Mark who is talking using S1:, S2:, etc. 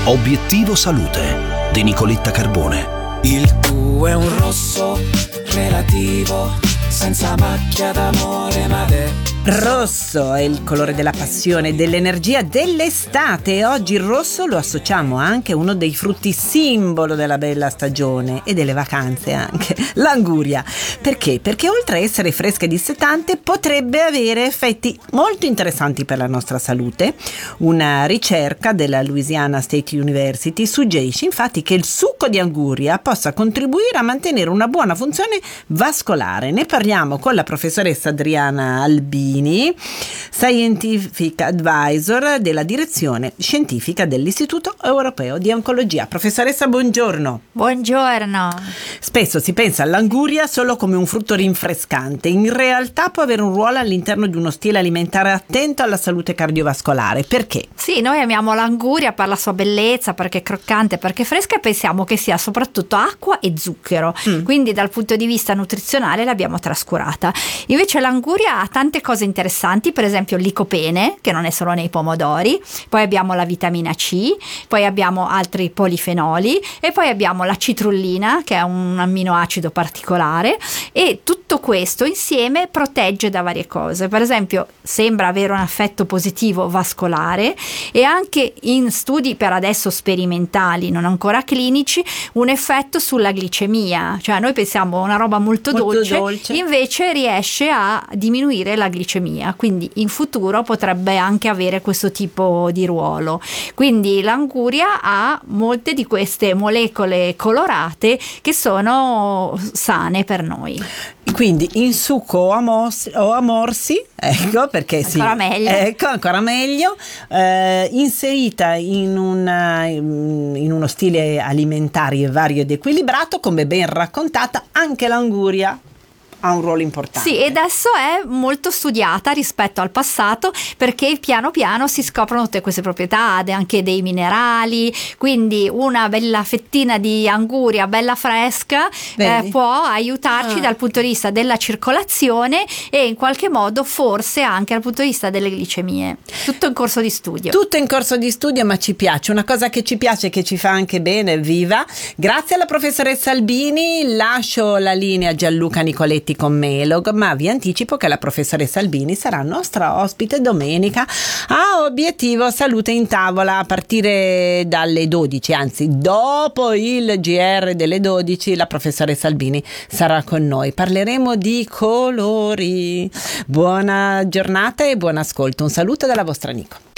S1: Obiettivo Salute di Nicoletta Carbone.
S2: Il tuo è un rosso relativo, senza macchia d'amore, ma
S3: Rosso è il colore della passione, dell'energia, dell'estate, e oggi il rosso lo associamo anche a uno dei frutti simbolo della bella stagione e delle vacanze anche, l'anguria. Perché? Perché oltre a essere fresca e dissetante potrebbe avere effetti molto interessanti per la nostra salute. Una ricerca della Louisiana State University suggerisce infatti che il succo di anguria possa contribuire a mantenere una buona funzione vascolare. Ne parliamo con la professoressa Adriana Albini, Scientific Advisor della direzione scientifica dell'Istituto Europeo di Oncologia. Professoressa, buongiorno.
S4: Buongiorno.
S3: Spesso si pensa all'anguria solo come un frutto rinfrescante. In realtà può avere un ruolo all'interno di uno stile alimentare attento alla salute cardiovascolare. Perché?
S4: Sì, noi amiamo l'anguria per la sua bellezza, perché è croccante, perché è fresca, e pensiamo che sia soprattutto acqua e zucchero. Quindi dal punto di vista nutrizionale l'abbiamo trascurata. Invece l'anguria ha tante cose interessanti, per esempio il licopene, che non è solo nei pomodori, poi abbiamo la vitamina C, poi abbiamo altri polifenoli e poi abbiamo la citrullina, che è un amminoacido particolare, e tutto questo insieme protegge da varie cose. Per esempio sembra avere un effetto positivo vascolare e anche in studi per adesso sperimentali, non ancora clinici, un effetto sulla glicemia. Cioè noi pensiamo una roba molto dolce, invece riesce a diminuire la glicemia, quindi in futuro potrebbe anche avere questo tipo di ruolo. Quindi l'anguria ha molte di queste molecole colorate che sono sane per noi.
S3: Quindi in succo o a morsi, ecco, perché
S4: ancora meglio.
S3: Ecco, ancora meglio, inserita in uno stile alimentare vario ed equilibrato, come ben raccontata, anche l'anguria ha un ruolo importante.
S4: Sì, e adesso è molto studiata rispetto al passato, perché piano piano si scoprono tutte queste proprietà anche dei minerali, quindi una bella fettina di anguria bella fresca può aiutarci dal punto di vista della circolazione e in qualche modo forse anche dal punto di vista delle glicemie. Tutto in corso di studio.
S3: Tutto in corso di studio, ma ci piace. Una cosa che ci piace e che ci fa anche bene, viva. Grazie alla professoressa Albini, lascio la linea a Gianluca Nicoletti con Melog, ma vi anticipo che la professoressa Albini sarà nostra ospite domenica a Obiettivo Salute in Tavola a partire dalle 12, anzi dopo il GR delle 12 la professoressa Albini sarà con noi. Parleremo di colori. Buona giornata e buon ascolto. Un saluto dalla vostra Nico.